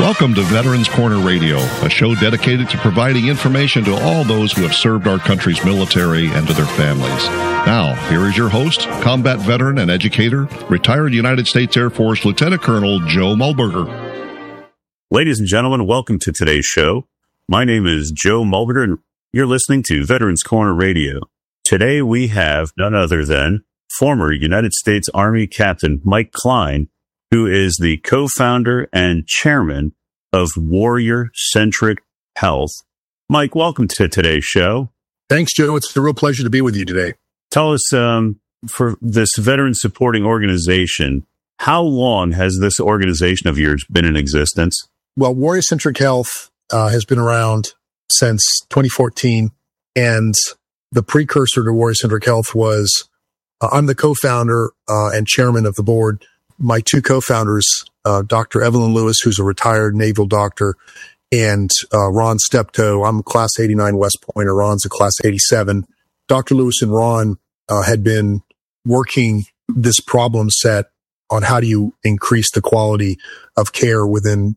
Welcome to Veterans Corner Radio, a show dedicated to providing information to all those who have served our country's military and to their families. Now, here is your host, combat veteran and educator, retired United States Air Force Lieutenant Colonel Joe Muhlberger. Ladies and gentlemen, welcome to today's show. My name is Joe Muhlberger, and you're listening to Veterans Corner Radio. Today we have none other than former United States Army Captain Mike Klein, who is the co-founder and chairman of Warrior Centric Health. Mike, welcome to today's show. Thanks, Joe. It's a real pleasure to be with you today. Tell us, for this veteran supporting organization, how long has this organization of yours been in existence? Well, Warrior Centric Health has been around since 2014, and the precursor to Warrior Centric Health was I'm the co-founder and chairman of the board. My two co-founders, Dr. Evelyn Lewis, who's a retired naval doctor, and Ron Steptoe. I'm a Class 89 West Pointer. Ron's a Class 87. Dr. Lewis and Ron had been working this problem set on how do you increase the quality of care within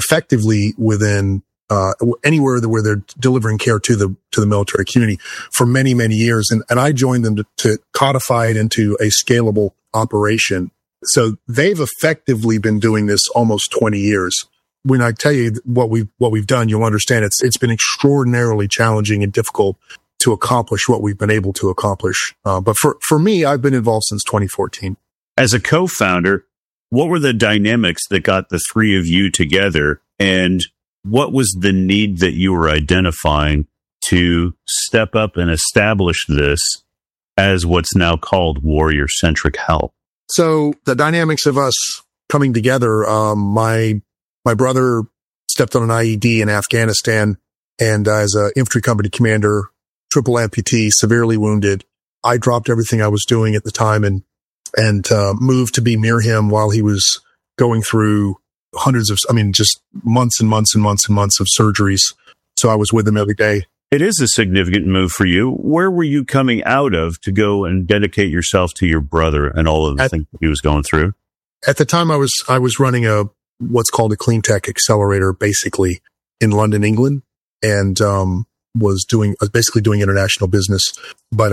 anywhere where they're delivering care to the military community for many, many years. And I joined them to codify it into a scalable operation. So they've effectively been doing this almost 20 years. When I tell you what we've done, you'll understand it's been extraordinarily challenging and difficult to accomplish what we've been able to accomplish. But for me, I've been involved since 2014. As a co-founder, what were the dynamics that got the three of you together, and what was the need that you were identifying to step up and establish this as what's now called Warrior Centric Health? So the dynamics of us coming together, my brother stepped on an IED in Afghanistan, and as an infantry company commander, triple amputee, severely wounded, I dropped everything I was doing at the time and moved to be near him while he was going through just months and months and months and months of surgeries. So I was with him every day. It is a significant move for you. Where were you coming out of to go and dedicate yourself to your brother and all of the things he was going through? At the time, I was running what's called a clean tech accelerator, basically in London, England, and was basically doing international business. But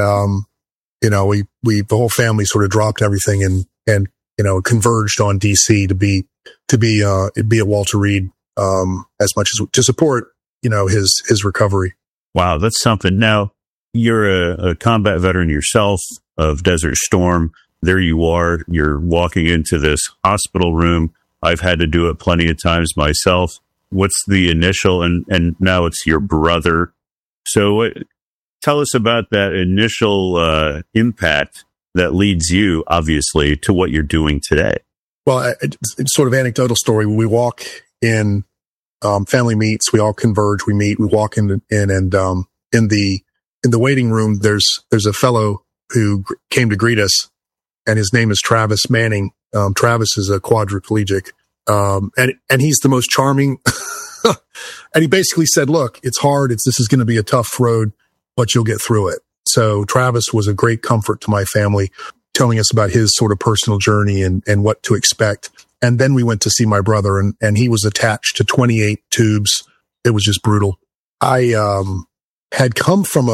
the whole family sort of dropped everything and converged on DC to be at Walter Reed as much as to support his recovery. Wow, that's something. Now, you're a combat veteran yourself of Desert Storm. There you are. You're walking into this hospital room. I've had to do it plenty of times myself. What's the initial, and now it's your brother. So tell us about that initial impact that leads you, obviously, to what you're doing today. Well, it's sort of anecdotal story. We walk in, family meets, we all converge, we meet, we walk in and in the waiting room, there's a fellow who came to greet us, and his name is Travis Manning. Travis is a quadriplegic, and he's the most charming. And he basically said, look, it's hard. This is going to be a tough road, but you'll get through it. So Travis was a great comfort to my family, telling us about his sort of personal journey and what to expect. And then we went to see my brother, and he was attached to 28 tubes. It was just brutal. I had come from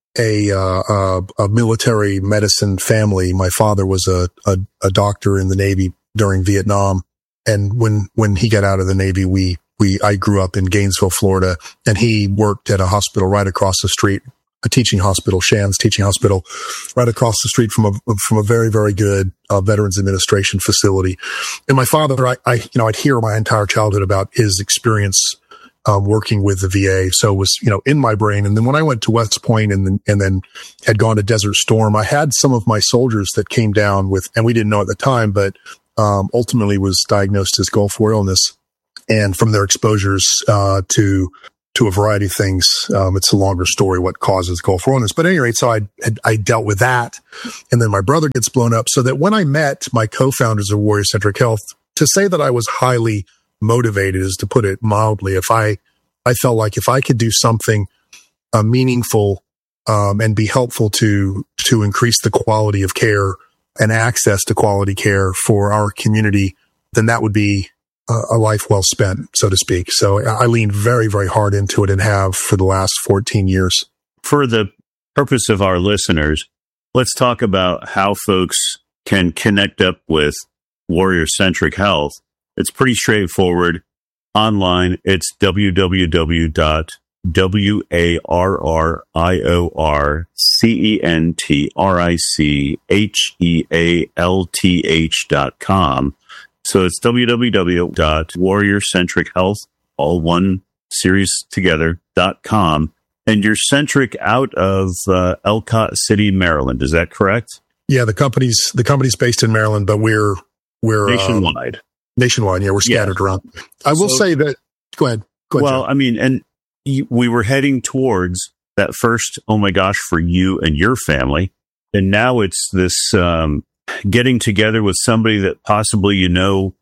a military medicine family. My father was a doctor in the Navy during Vietnam, and when he got out of the Navy, I grew up in Gainesville, Florida, and he worked at a hospital right across the street, a teaching hospital, Shands Teaching Hospital, right across the street from a very, very good Veterans Administration facility. And my father, I'd hear my entire childhood about his experience working with the VA, so it was in my brain. And then when I went to West Point and then had gone to Desert Storm, I had some of my soldiers that came down with, and we didn't know at the time, but ultimately was diagnosed as Gulf War illness, and from their exposures to a variety of things. It's a longer story, what causes Gulf War illness. But at any rate, so I dealt with that. And then my brother gets blown up. So that when I met my co-founders of Warrior Centric Health, to say that I was highly motivated is to put it mildly. I felt like if I could do something meaningful and be helpful to increase the quality of care and access to quality care for our community, then that would be a life well spent, so to speak. So I leaned very, very hard into it and have for the last 14 years. For the purpose of our listeners, let's talk about how folks can connect up with Warrior Centric Health. It's pretty straightforward. Online, it's www.warriorcentrichealth.com. So it's www.warriorcentrichealth, all one series together.com. And you're centric out of Ellicott City, Maryland. Is that correct? Yeah, the company's based in Maryland, but we're nationwide. Nationwide, yeah, we're scattered around. I will say that. Go ahead. Well, Joe. I mean, and we were heading towards that first, oh my gosh, for you and your family. And now it's this getting together with somebody that possibly knew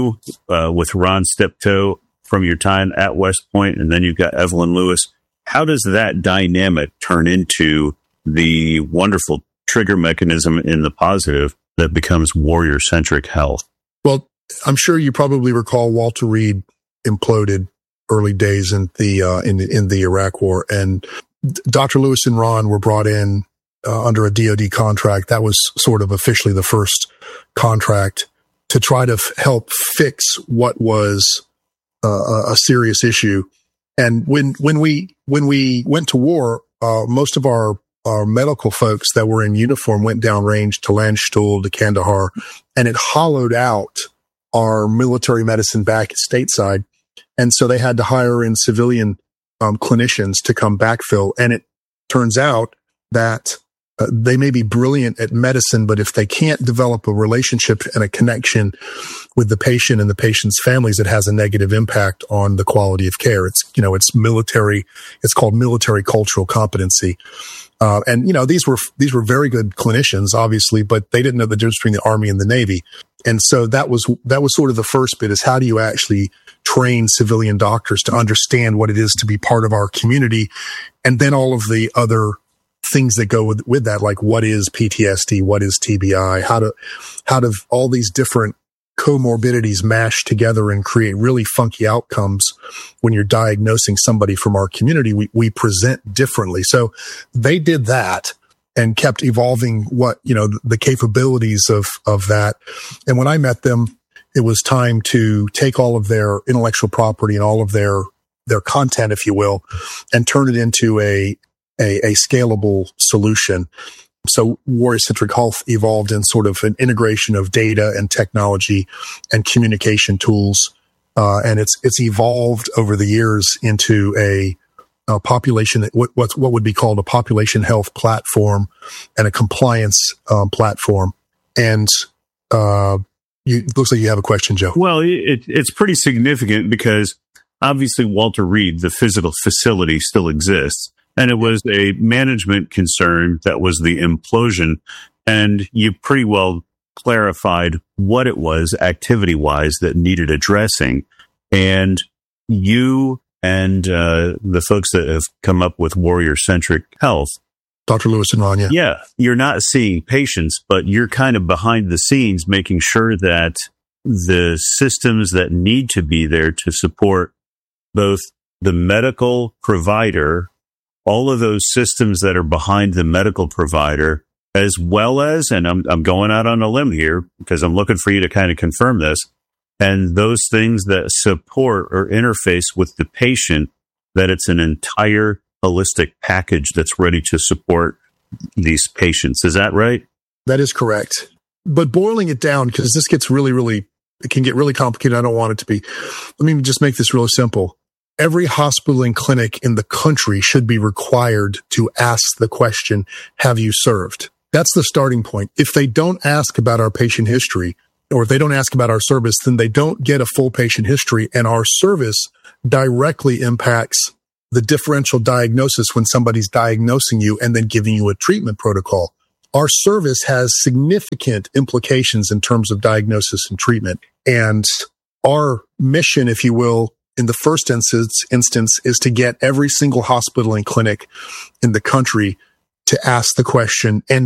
with Ron Steptoe from your time at West Point, and then you've got Evelyn Lewis. How does that dynamic turn into the wonderful trigger mechanism in the positive that becomes Warrior-Centric Health? Well, I'm sure you probably recall Walter Reed imploded early days in the Iraq War, and Dr. Lewis and Ron were brought in under a DoD contract. That was sort of officially the first contract to try to help fix what was a serious issue. And when we went to war, most of our medical folks that were in uniform went downrange to Landstuhl, to Kandahar, and it hollowed out our military medicine back stateside. And so they had to hire in civilian clinicians to come backfill. And it turns out that they may be brilliant at medicine, but if they can't develop a relationship and a connection with the patient and the patient's families, it has a negative impact on the quality of care. It's military. It's called military cultural competency. And these were very good clinicians, obviously, but they didn't know the difference between the Army and the Navy. And so that was sort of the first bit, is how do you actually train civilian doctors to understand what it is to be part of our community? And then all of the other things that go with that, like what is PTSD, what is TBI, how do all these different comorbidities mash together and create really funky outcomes when you're diagnosing somebody from our community. We present differently. So they did that and kept evolving the capabilities of that. And when I met them, it was time to take all of their intellectual property and all of their content, if you will, and turn it into a scalable solution. So Warrior-Centric Health evolved in sort of an integration of data and technology and communication tools. And it's evolved over the years into a population, what would be called a population health platform and a compliance platform. And it looks like you have a question, Joe. Well, it's pretty significant because obviously Walter Reed, the physical facility, still exists. And it was a management concern that was the implosion. And you pretty well clarified what it was activity-wise that needed addressing. And you and the folks that have come up with Warrior-Centric Health, Dr. Lewis and Ron, yeah, you're not seeing patients, but you're kind of behind the scenes making sure that the systems that need to be there to support both the medical provider, all of those systems that are behind the medical provider, as well as, and I'm going out on a limb here because I'm looking for you to kind of confirm this, and those things that support or interface with the patient, that it's an entire holistic package that's ready to support these patients. Is that right? That is correct. But boiling it down, because this gets it can get really complicated. I don't want it to be. Let me just make this really simple. Every hospital and clinic in the country should be required to ask the question, have you served? That's the starting point. If they don't ask about our patient history, or if they don't ask about our service, then they don't get a full patient history. And our service directly impacts the differential diagnosis when somebody's diagnosing you and then giving you a treatment protocol. Our service has significant implications in terms of diagnosis and treatment. And our mission, if you will, in the first instance is to get every single hospital and clinic in the country to ask the question, and